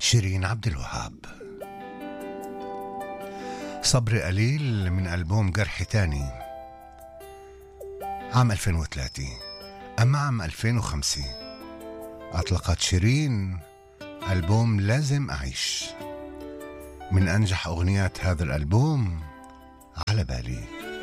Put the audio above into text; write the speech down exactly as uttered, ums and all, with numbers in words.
شيرين عبد الوهاب. صبر قليل من ألبوم جرح تاني عام ألفين وثلاثة. أما عام ألفين وخمسة أطلقت شيرين ألبوم لازم أعيش، من أنجح أغنيات هذا الألبوم على بالي.